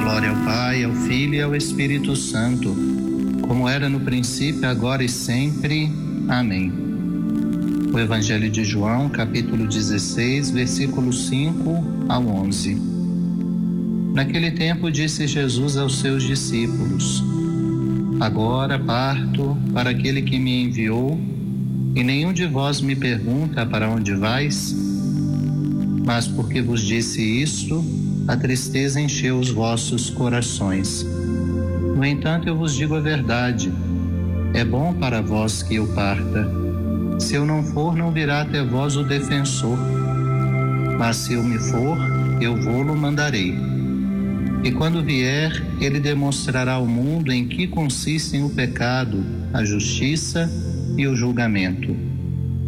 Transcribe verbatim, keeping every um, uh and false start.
Glória ao Pai, ao Filho e ao Espírito Santo, como era no princípio, agora e sempre. Amém. O Evangelho de João, capítulo dezesseis, versículos cinco ao onze. Naquele tempo disse Jesus aos seus discípulos: Agora parto para aquele que me enviou, e nenhum de vós me pergunta para onde vais? Mas porque vos disse isto, a tristeza encheu os vossos corações. No entanto, eu vos digo a verdade: é bom para vós que eu parta. Se eu não for, não virá até vós o defensor. Mas se eu me for, eu vou-lo mandarei. E quando vier, ele demonstrará ao mundo em que consistem o pecado, a justiça e o julgamento.